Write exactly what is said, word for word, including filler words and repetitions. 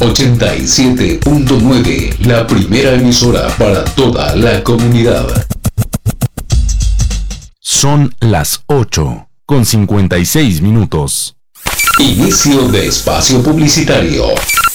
ochenta y siete punto nueve, la primera emisora para toda la comunidad. Son las ocho con cincuenta y seis minutos. Inicio de espacio publicitario.